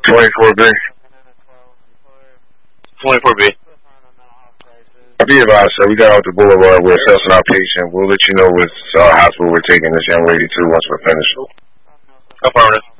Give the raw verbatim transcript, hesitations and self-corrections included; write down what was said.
twenty-four B. twenty-four B. I'll be advised, sir. We got off the boulevard. We're assessing our patient. We'll let you know which uh, hospital we're taking this young lady to once we're finished. Affirmative.